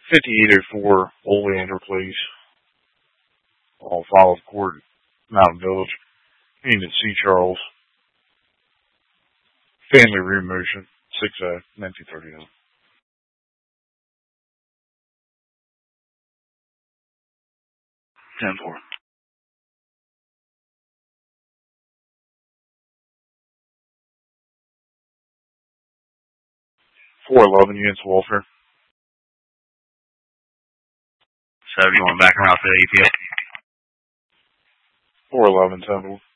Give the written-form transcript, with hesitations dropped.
5804 Oleander Place, off Olive Court, Mountain Village, Unit C. Charles. Family room motion, 6-1939. 10-4. 411 units welfare. 71 back around to APS. 411 Temple.